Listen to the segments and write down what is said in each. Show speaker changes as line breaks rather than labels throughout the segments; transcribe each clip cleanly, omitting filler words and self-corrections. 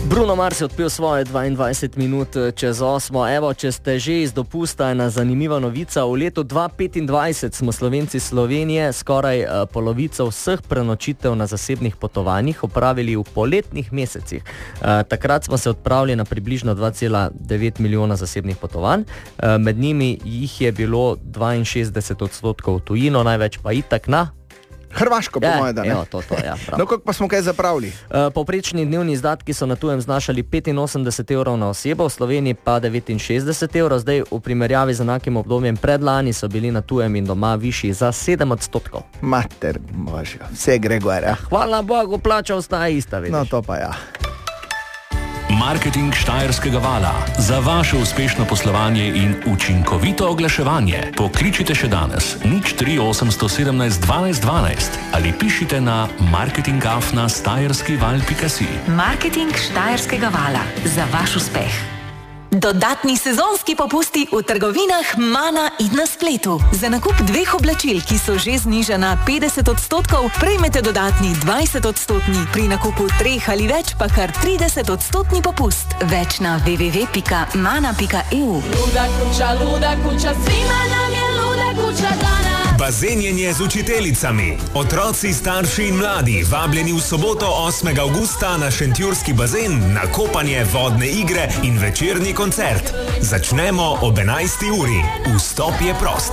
Bruno Mars je odpel svoje 22 minut čez 8. Evo, če ste že iz dopusta, ena zanimiva novica. V letu 2025 smo Slovenci Slovenije skoraj polovico vseh prenočitev na zasebnih potovanjih opravili v poletnih mesecih. Takrat smo se odpravili na približno 2,9 milijona zasebnih potovanj. Med njimi jih je bilo 62% v tujino, največ pa itak na
Hrvaško, po moje, da ne.
To, ja, prav.
No, kako pa smo kaj zapravili?
Povprečni dnevni izdatki so na tujem znašali 85 evrov na osebo, v Sloveniji pa 69 evrov. Zdaj v primerjavi z enakim obdobjem predlani so bili na tujem in doma višji za 7%.
Mater božja, vse gre gore.
Hvala Bogu, plača ostaja ista, vidiš.
No, to pa ja.
Marketing Štajerskega vala. Za vaše uspešno poslovanje in učinkovito oglaševanje pokličite še danes 03817 12 12 ali pišite na marketing@stajerskival.si.
Marketing Štajerskega vala. Za vaš uspeh. Dodatni sezonski popusti v trgovinah Mana in na spletu. Za nakup 2 oblačil, ki so že znižana 50%, prejmete dodatni 20%, pri nakupu 3 ali več pa kar 30% popust. Več na www.mana.eu.
Luda kuća, svima nam je luda kuća dana.
Bazenjenje z učiteljicami. Otroci, starši in mladi vabljeni v soboto 8. avgusta na šentjurski bazen na kopanje, vodne igre in večerni koncert. Začnemo ob 11. uri. Vstop je prost.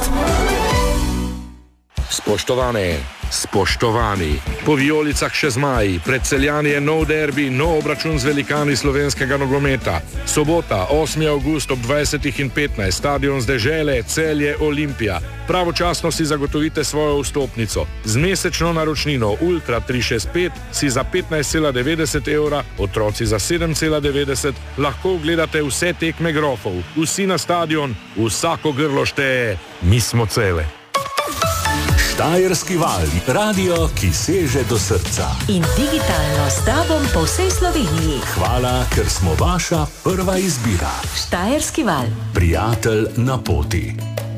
Spoštovane, spoštovani, po vijolicah še zmaji, pred Celjani je nov derbi, nov obračun z velikani slovenskega nogometa. Sobota, 8. avgust ob 20:15, stadion z Dežele, Celje, Olimpija. Pravočasno si zagotovite svojo vstopnico. Z mesečno naročnino Ultra 365 si za 15,90 evra, otroci za 7,90, lahko gledate vse tekme grofov. Vsi na stadion, vsako grlo šteje. Mi smo Cele.
Štajerski val, radio, ki seže do srca.
In digitalno s tobom po vsej Sloveniji.
Hvala, ker smo vaša prva izbira.
Štajerski val.
Prijatelj na poti.